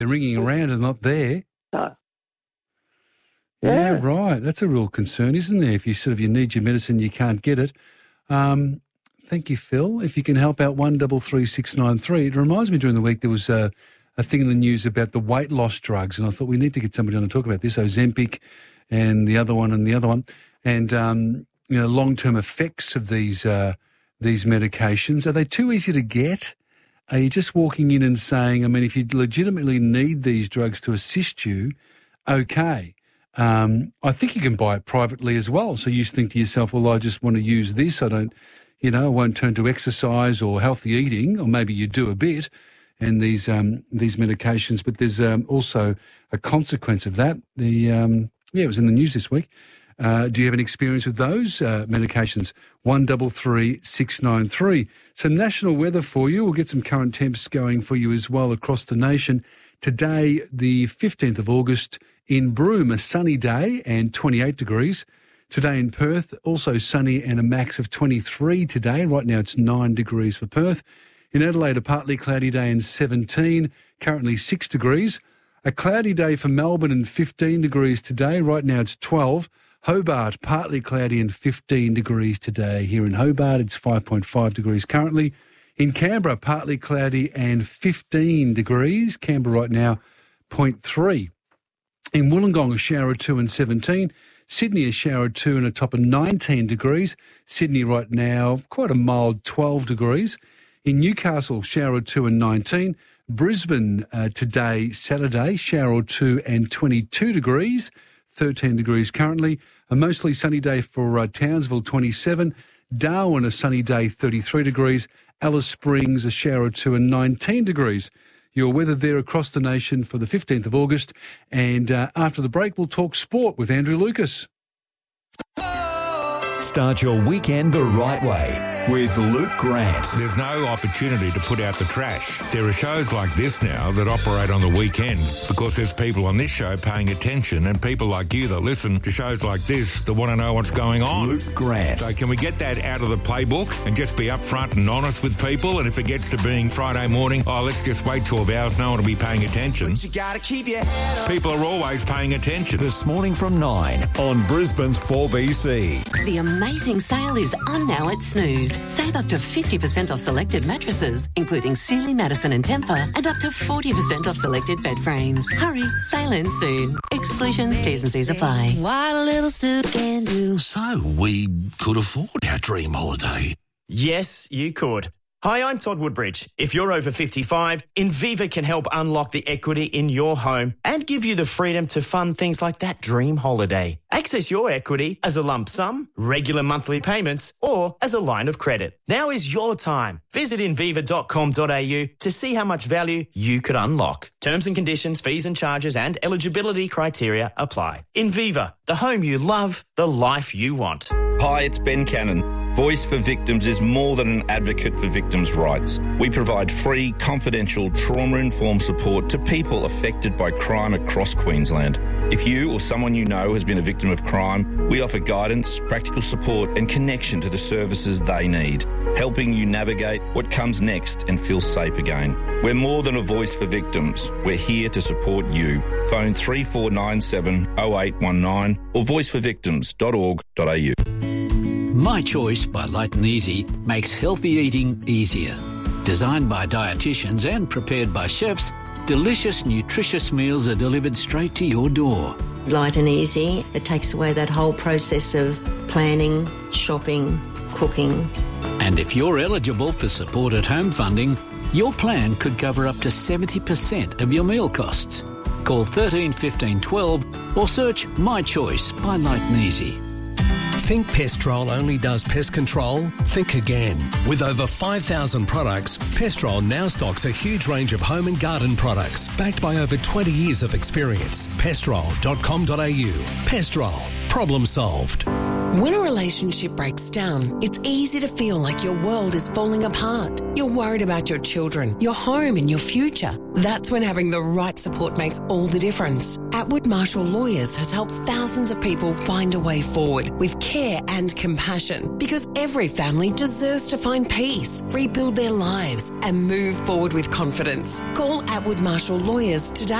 They're ringing around and not there. No. Yeah, right. That's a real concern, isn't there? If you need your medicine, you can't get it. Thank you, Phil. If you can help out 133693. It reminds me during the week there was a thing in the news about the weight loss drugs, and I thought we need to get somebody on to talk about this, Ozempic and the other one, and long-term effects of these medications. Are they too easy to get? Are you just walking in and saying, if you legitimately need these drugs to assist you, okay. I think you can buy it privately as well. So you think to yourself, well, I just want to use this. I don't, I won't turn to exercise or healthy eating, or maybe you do a bit, and these medications. But there's also a consequence of that. It was in the news this week. Do you have any experience with those medications? 133693. Some national weather for you. We'll get some current temps going for you as well across the nation. Today, the 15th of August, in Broome, a sunny day and 28 degrees. Today in Perth, also sunny and a max of 23 today. Right now it's 9 degrees for Perth. In Adelaide, a partly cloudy day and 17, currently 6 degrees. A cloudy day for Melbourne and 15 degrees today. Right now it's 12. Hobart, partly cloudy and 15 degrees today. Here in Hobart, it's 5.5 degrees currently. In Canberra, partly cloudy and 15 degrees. Canberra right now, 0.3. In Wollongong, a shower of 2 and 17. Sydney, a shower of 2 and a top of 19 degrees. Sydney right now, quite a mild 12 degrees. In Newcastle, shower of 2 and 19. Brisbane today, Saturday, shower of 2 and 22 degrees. 13 degrees currently. A mostly sunny day for Townsville, 27. Darwin, a sunny day, 33 degrees. Alice Springs, a shower of 2 and 19 degrees. Your weather there across the nation for the 15th of August. And after the break, we'll talk sport with Andrew Lucas. Start your weekend the right way with Luke Grant. There's no opportunity to put out the trash. There are shows like this now that operate on the weekend because there's people on this show paying attention, and people like you that listen to shows like this that want to know what's going on. Luke Grant. So can we get that out of the playbook and just be upfront and honest with people? And if it gets to being Friday morning, let's just wait 12 hours, no one will be paying attention. But you gotta keep your head up. People are always paying attention. This morning from 9 on Brisbane's 4BC. The amazing sale is on now at Snooze. Save up to 50% off selected mattresses, including Sealy, Madison and Tempur, and up to 40% off selected bed frames. Hurry, sale ends soon. Exclusions, T's and C's apply. What a little Snooze can do. So we could afford our dream holiday. Yes, you could. Hi, I'm Todd Woodbridge. If you're over 55, Inviva can help unlock the equity in your home and give you the freedom to fund things like that dream holiday. Access your equity as a lump sum, regular monthly payments, or as a line of credit. Now is your time. Visit inviva.com.au to see how much value you could unlock. Terms and conditions, fees and charges, and eligibility criteria apply. Inviva, the home you love, the life you want. Hi, it's Ben Cannon. Voice for Victims is more than an advocate for victims' rights. We provide free, confidential, trauma-informed support to people affected by crime across Queensland. If you or someone you know has been a victim of crime, we offer guidance, practical support and connection to the services they need, helping you navigate what comes next and feel safe again. We're more than a voice for victims. We're here to support you. Phone 3497 0819 or voiceforvictims.org.au. My Choice by Light and Easy makes healthy eating easier. Designed by dietitians and prepared by chefs, delicious, nutritious meals are delivered straight to your door. Light and easy. It takes away that whole process of planning, shopping, cooking. And if you're eligible for support at home funding, your plan could cover up to 70% of your meal costs. Call 13 15 12 or search My Choice by Light and Easy. Think Pestrol only does pest control? Think again. With over 5,000 products, Pestrol now stocks a huge range of home and garden products, backed by over 20 years of experience. Pestrol.com.au. Pestrol. Problem solved. When a relationship breaks down, it's easy to feel like your world is falling apart. You're worried about your children, your home and your future. That's when having the right support makes all the difference. Atwood Marshall Lawyers has helped thousands of people find a way forward with care and and compassion, because every family deserves to find peace, rebuild their lives and move forward with confidence. Call Atwood Marshall Lawyers today.